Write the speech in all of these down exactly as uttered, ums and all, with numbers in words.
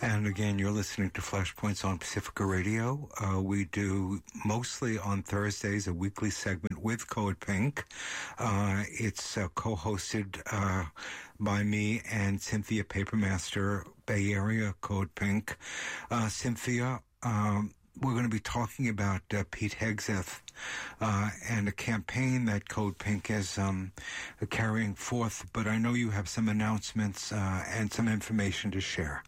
And again, you're listening to Flashpoints on Pacifica Radio. Uh, we do mostly on Thursdays a weekly segment with Code Pink. Uh, it's uh, co-hosted uh, by me and Cynthia Papermaster, Bay Area Code Pink. Uh, Cynthia, um, we're going to be talking about uh, Pete Hegseth uh, and a campaign that Code Pink is um, carrying forth. But I know you have some announcements uh, and some information to share.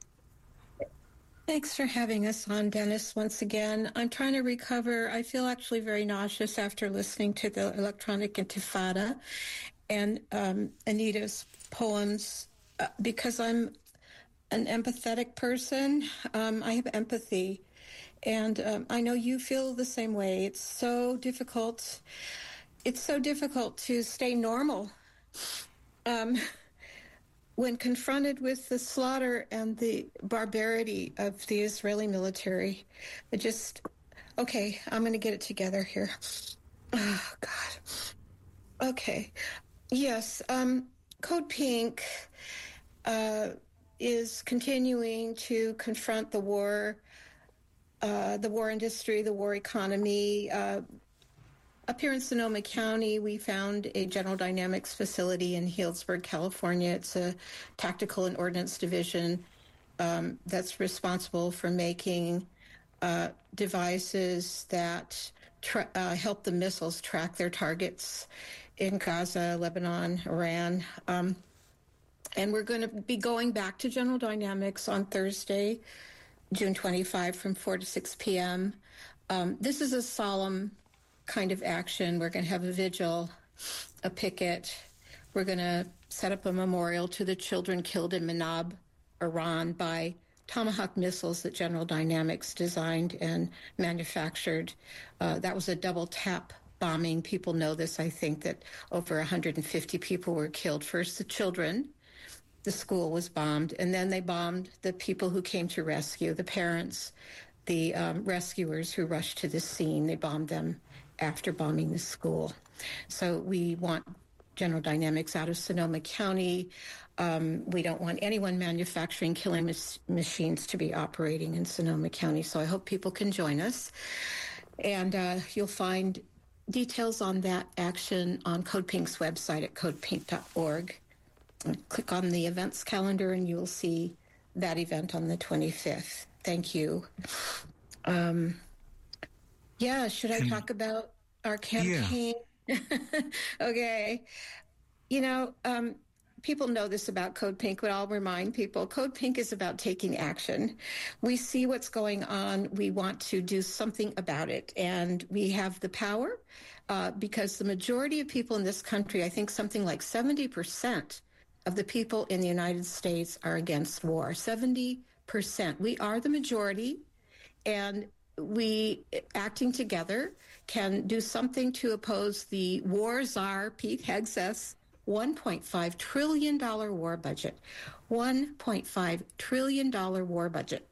Thanks for having us on, Dennis, once again. I'm trying to recover. I feel actually very nauseous after listening to the Electronic Intifada and um, Anita's poems uh, because I'm an empathetic person. Um, I have empathy, and um, I know you feel the same way. It's so difficult. It's so difficult to stay normal. Um When confronted with the slaughter and the barbarity of the Israeli military, it just, okay, I'm going to get it together here. Oh, God. Okay. Yes, um, Code Pink uh, is continuing to confront the war, uh, the war industry, the war economy. Uh, Up here in Sonoma County, we found a General Dynamics facility in Healdsburg, California. It's a tactical and ordnance division um, that's responsible for making uh, devices that tra- uh, help the missiles track their targets in Gaza, Lebanon, Iran. Um, and we're going to be going back to General Dynamics on Thursday, June twenty-fifth, from four to six p.m. Um, this is a solemn kind of action. We're going to have a vigil, a picket. We're going to set up a memorial to the children killed in Manab, Iran, by Tomahawk missiles that General Dynamics designed and manufactured. Uh, that was a double tap bombing. People know this, I think, that over one hundred fifty people were killed. First, the children. The school was bombed, and then they bombed the people who came to rescue, the parents, the um, rescuers who rushed to the scene. They bombed them after bombing the school. So we want General Dynamics out of Sonoma County. Um, we don't want anyone manufacturing killing mas- machines to be operating in Sonoma County. So I hope people can join us. And uh, you'll find details on that action on Code Pink's website at code pink dot org. Click on the events calendar and you'll see that event on the twenty-fifth. Thank you. Um, yeah, should I talk about our campaign? Yeah. Okay. You know, um, people know this about Code Pink, but I'll remind people, Code Pink is about taking action. We see what's going on. We want to do something about it. And we have the power uh, because the majority of people in this country, I think something like seventy percent of the people in the United States are against war. seventy percent. We are the majority, and we, acting together, can do something to oppose the war czar, Pete Hegseth's one point five trillion dollars war budget. one point five trillion dollars war budget.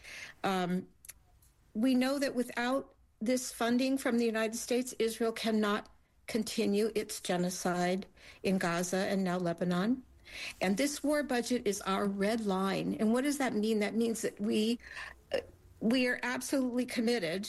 Um, we know that without this funding from the United States, Israel cannot continue its genocide in Gaza and now Lebanon. And this war budget is our red line. And what does that mean? That means that we uh, we are absolutely committed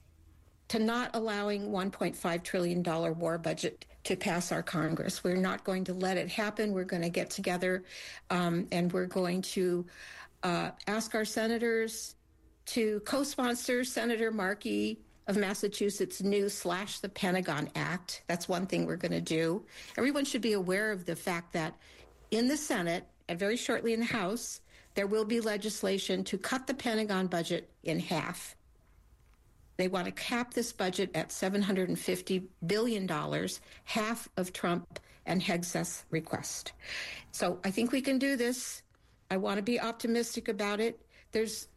to not allowing one point five trillion dollars war budget to pass our Congress. We're not going to let it happen. We're going to get together um, and we're going to uh, ask our senators to co-sponsor Senator Markey of Massachusetts' new Slash the Pentagon Act. That's one thing we're going to do. Everyone should be aware of the fact that in the Senate, and very shortly in the House, there will be legislation to cut the Pentagon budget in half. They want to cap this budget at seven hundred fifty billion dollars, half of Trump and Hegseth's request. So I think we can do this. I want to be optimistic about it. There's,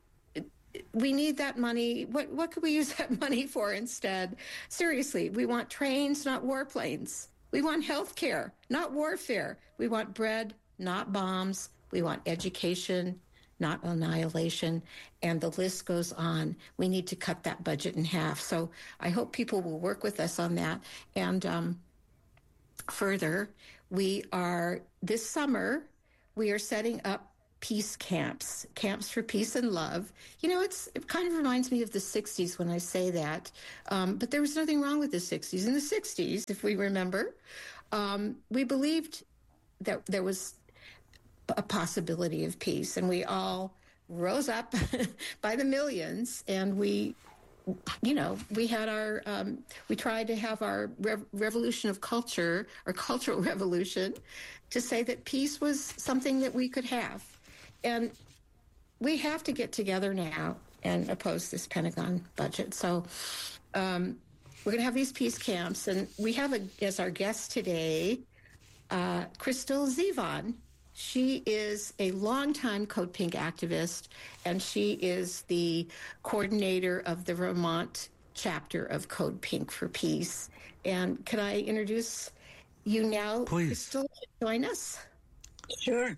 we need that money. What, what could we use that money for instead? Seriously, we want trains, not warplanes. We want health care, not warfare. We want bread, not bombs. We want education, not annihilation. And the list goes on. We need to cut that budget in half. So I hope people will work with us on that. And um, further, we are, this summer, we are setting up peace camps, camps for peace and love. You know, it's it kind of reminds me of the sixties when I say that, um, but there was nothing wrong with the sixties. In the sixties, if we remember, um, we believed that there was a possibility of peace, and we all rose up by the millions, and we you know, we had our, um, we tried to have our rev- revolution of culture, or cultural revolution, to say that peace was something that we could have. And we have to get together now and oppose this Pentagon budget. So um, we're going to have these peace camps, and we have a, as our guest today, uh, Crystal Zevon. She is a longtime Code Pink activist, and she is the coordinator of the Vermont chapter of Code Pink for Peace. And can I introduce you now, Please. Crystal, to join us? Sure.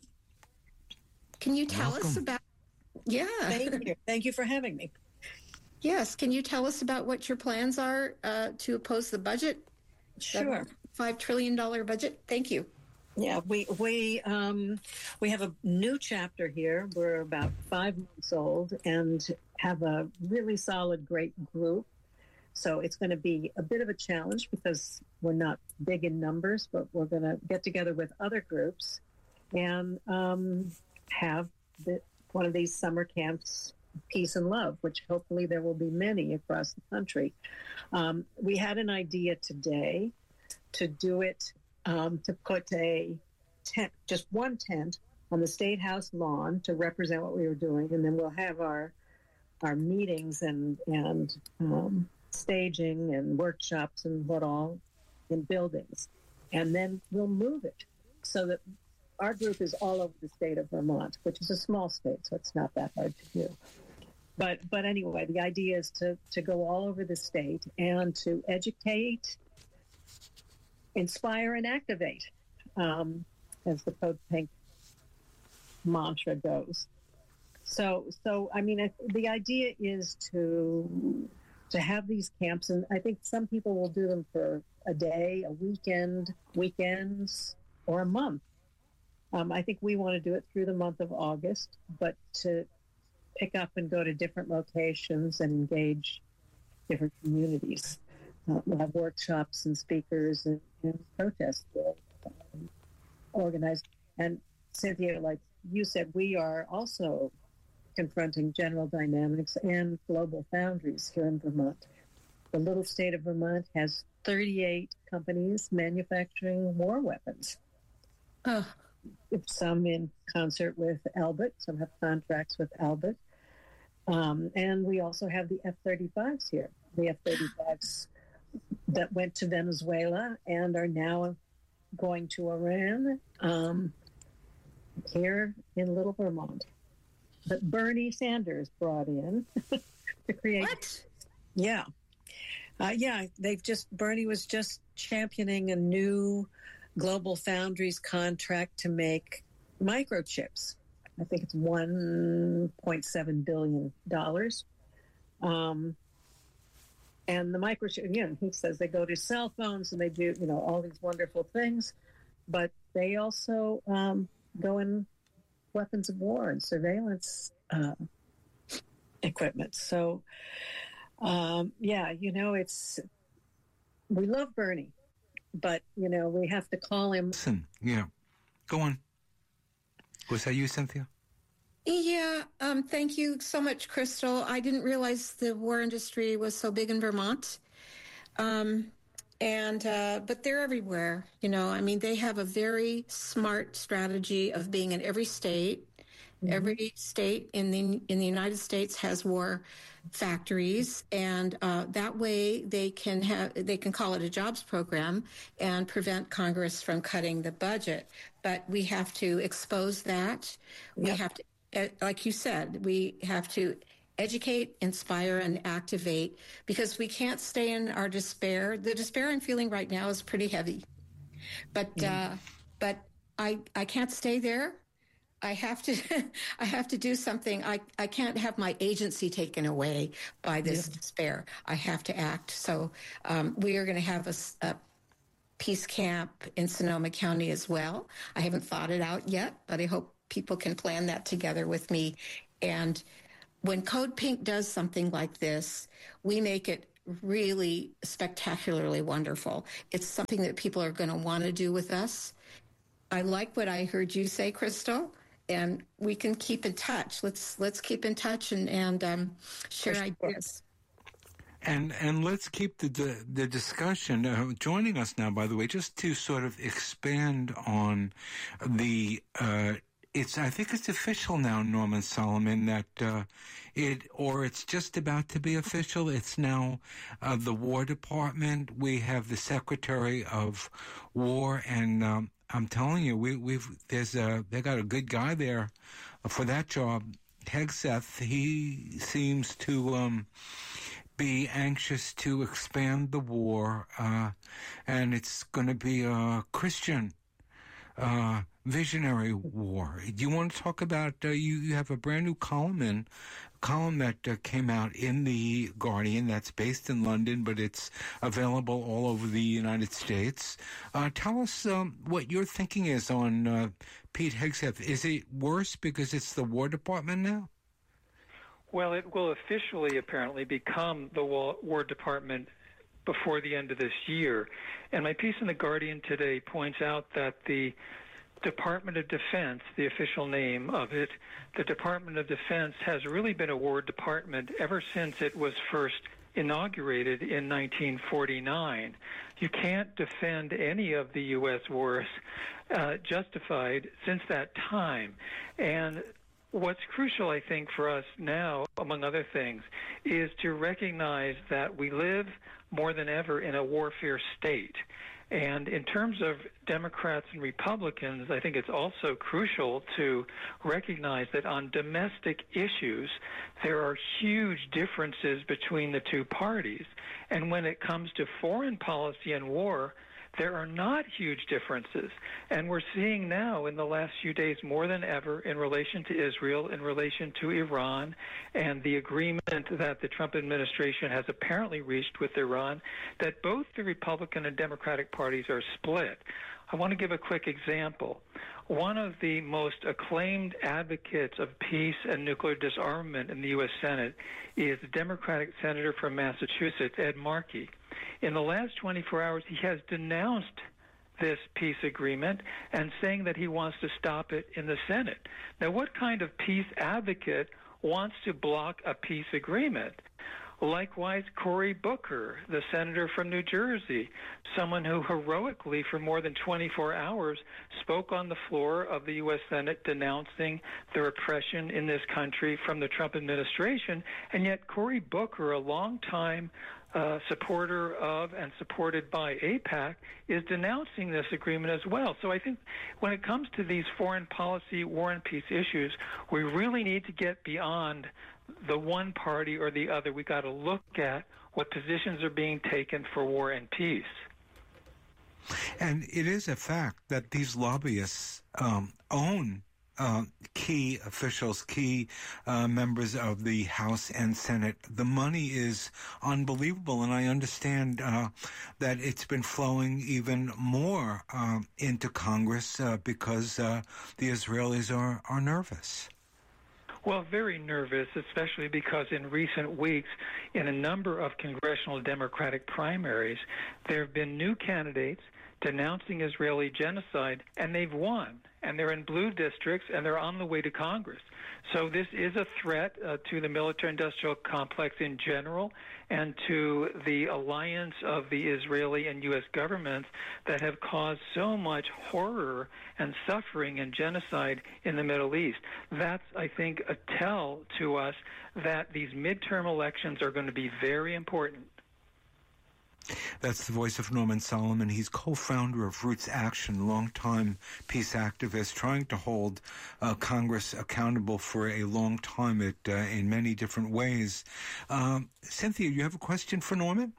Can you tell Welcome. us about, yeah. Thank you. Thank you for having me. Yes. Can you tell us about what your plans are uh, to oppose the budget? Sure. five trillion dollars budget? Thank you. Yeah, we we um, we have a new chapter here. We're about five months old and have a really solid, great group. So it's going to be a bit of a challenge because we're not big in numbers, but we're going to get together with other groups and um, have the, one of these summer camps, Peace and Love, which hopefully there will be many across the country. Um, we had an idea today to do it. Um, to put a tent, just one tent on the State House lawn to represent what we were doing, and then we'll have our our meetings and and um, staging and workshops and what all in buildings, and then we'll move it so that our group is all over the state of Vermont, which is a small state, so it's not that hard to do. But but anyway, the idea is to to go all over the state and to educate, inspire, and activate, um, as the Code Pink mantra goes. So, so I mean, I, the idea is to to have these camps, and I think some people will do them for a day, a weekend, weekends, or a month. Um, I think we want to do it through the month of August, but to pick up and go to different locations and engage different communities. Uh, we'll have workshops and speakers and, and protests um, organized. And Cynthia, like you said, we are also confronting General Dynamics and Global Foundries here in Vermont. The little state of Vermont has thirty-eight companies manufacturing war weapons. Oh. Some in concert with Albert, some have contracts with Albert. Um, and we also have the F thirty-fives here. The F thirty-fives that went to Venezuela and are now going to Iran, um, here in Little Vermont. But Bernie Sanders brought in to create. What? Yeah. Uh, yeah, they've just, Bernie was just championing a new Global Foundries contract to make microchips. I think it's one point seven billion dollars. Um, and the microchip, again, he says they go to cell phones and they do, you know, all these wonderful things, but they also um, go in weapons of war and surveillance uh, equipment. So, um, yeah, you know, it's, we love Bernie, but, you know, we have to call him. Listen, yeah. Go on. Was that you, Cynthia? Yeah, um, thank you so much, Crystal. I didn't realize the war industry was so big in Vermont. Um, and, uh, but they're everywhere, you know, I mean, they have a very smart strategy of being in every state. Mm-hmm. Every state in the, in the United States has war factories, and uh, that way they can have, they can call it a jobs program and prevent Congress from cutting the budget. But we have to expose that. Yep. We have to, like you said, we have to educate, inspire, and activate, because we can't stay in our despair. The despair I'm feeling right now is pretty heavy, but yeah. uh, but I I can't stay there. I have to I have to do something. I, I can't have my agency taken away by this yeah. despair. I have to act. So um, we are going to have a, a peace camp in Sonoma County as well. I haven't thought it out yet, but I hope people can plan that together with me. And when Code Pink does something like this, we make it really spectacularly wonderful. It's something that people are going to want to do with us. I like what I heard you say, Crystal, and we can keep in touch. Let's let's keep in touch and, and um, share sure. ideas. And and let's keep the the, the discussion. Uh, joining us now, by the way, just to sort of expand on the. Uh, It's. I think it's official now, Norman Solomon, that uh, it, or it's just about to be official. It's now uh, the War Department. We have the Secretary of War, and um, I'm telling you, we, we've there's a they got a good guy there for that job, Hegseth. He seems to um, be anxious to expand the war, uh, and it's going to be a Christian. Uh, visionary war. Do you want to talk about, uh, you, you have a brand new column in, column that uh, came out in The Guardian that's based in London, but it's available all over the United States. Uh, tell us um, what your thinking is on uh, Pete Hegseth. Is it worse because it's the War Department now? Well, it will officially apparently become the War Department before the end of this year. And my piece in The Guardian today points out that the Department of Defense, the official name of it, the Department of Defense has really been a war department ever since it was first inaugurated in nineteen forty-nine. You can't defend any of the U S wars uh, justified since that time. And what's crucial, I think, for us now, among other things, is to recognize that we live more than ever in a warfare state. And in terms of Democrats and Republicans, I think it's also crucial to recognize that on domestic issues, there are huge differences between the two parties. And when it comes to foreign policy and war, there are not huge differences. And we're seeing now in the last few days more than ever in relation to Israel, in relation to Iran, and the agreement that the Trump administration has apparently reached with Iran, that both the Republican and Democratic parties are split. I want to give a quick example. One of the most acclaimed advocates of peace and nuclear disarmament in the U S Senate is the Democratic senator from Massachusetts, Ed Markey. In the last twenty-four hours, he has denounced this peace agreement and saying that he wants to stop it in the Senate. Now, what kind of peace advocate wants to block a peace agreement? Likewise, Cory Booker, the senator from New Jersey, someone who heroically for more than twenty-four hours spoke on the floor of the U S Senate denouncing the repression in this country from the Trump administration. And yet Cory Booker, a longtime uh, supporter of and supported by AIPAC, is denouncing this agreement as well. So I think when it comes to these foreign policy, war and peace issues, we really need to get beyond the one party or the other. We got to look at what positions are being taken for war and peace. And it is a fact that these lobbyists um, own uh, key officials, key uh, members of the House and Senate. The money is unbelievable, and I understand uh, that it's been flowing even more uh, into Congress uh, because uh, the Israelis are, are nervous. Well, very nervous, especially because in recent weeks, in a number of congressional Democratic primaries, there have been new candidates denouncing Israeli genocide, and they've won. And they're in blue districts, and they're on the way to Congress. So this is a threat uh, to the military-industrial complex in general and to the alliance of the Israeli and U S governments that have caused so much horror and suffering and genocide in the Middle East. That's, I think, a tell to us that these midterm elections are going to be very important. That's the voice of Norman Solomon. He's co-founder of Roots Action, longtime peace activist, trying to hold uh, Congress accountable for a long time it, uh, in many different ways. Um, Cynthia, you have a question for Norman?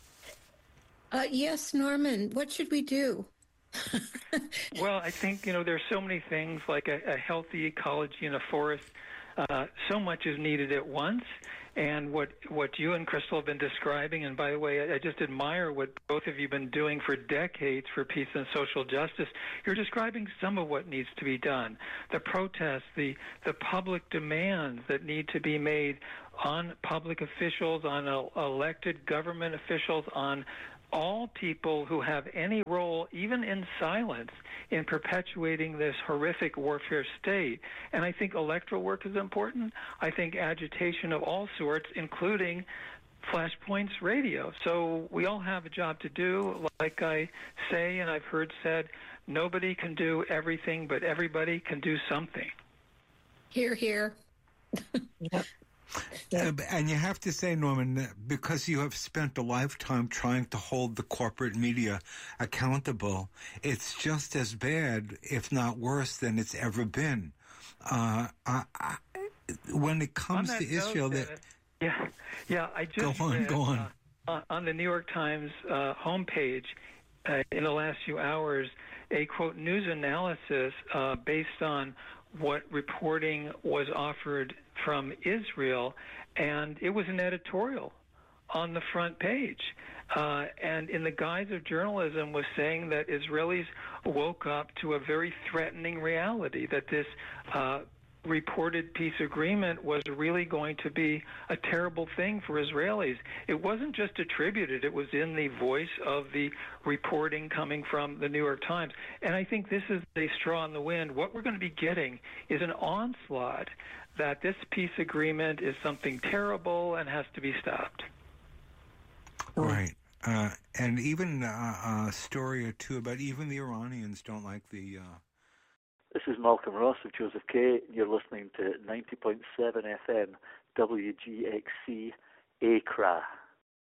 Uh, yes, Norman. What should we do? Well, I think, you know, there's so many things like a, a healthy ecology in a forest Uh, so much is needed at once, and what what you and Crystal have been describing, and by the way, I, I just admire what both of you have been doing for decades for peace and social justice. You're describing some of what needs to be done. The protests, the, the public demands that need to be made on public officials, on uh, elected government officials, on all people who have any role, even in silence, in perpetuating this horrific warfare state. And I think electoral work is important. I think agitation of all sorts, including Flashpoints Radio. So we all have a job to do. Like I say, and I've heard said, nobody can do everything, but everybody can do something. Hear, hear. Yep. Uh, and you have to say, Norman, because you have spent a lifetime trying to hold the corporate media accountable, it's just as bad, if not worse, than it's ever been. Uh, I, I, when it comes to Israel, note, that yeah, yeah, I just go on, read, go on. Uh, on the New York Times uh, homepage uh, in the last few hours, a quote news analysis uh, based on what reporting was offered from Israel, and it was an editorial on the front page. Uh, and in the guise of journalism was saying that Israelis woke up to a very threatening reality, that this uh, reported peace agreement was really going to be a terrible thing for Israelis. It wasn't just attributed, it was in the voice of the reporting coming from the New York Times. And I think this is a straw in the wind. What we're going to be getting is an onslaught that this peace agreement is something terrible and has to be stopped. Right. Uh, and even uh, a story or two about even the Iranians don't like the... Uh... This is Malcolm Ross of Joseph K. You're listening to ninety point seven F M W G X C Accra.